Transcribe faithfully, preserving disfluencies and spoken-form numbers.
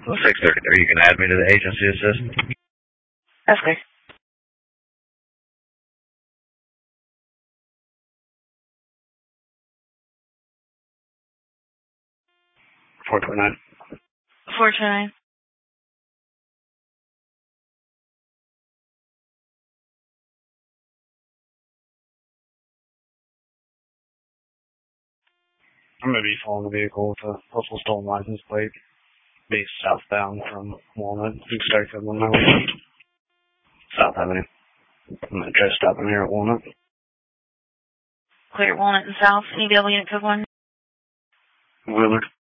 six thirty-three, you can add me to the agency assist. Okay. four twenty-nine. four twenty-nine. I'm going to be following the vehicle with a postal stolen license plate. Be southbound from Walnut. You start to one South Avenue. I'm going to try stopping here at Walnut. Clear at Walnut and South. Any building at Code one? Willard.